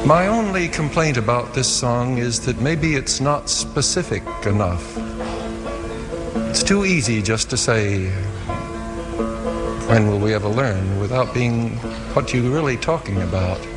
My only complaint about this song is that maybe it's not specific enough. It's too easy just to say, when will we ever learn, without being what you're really talking about.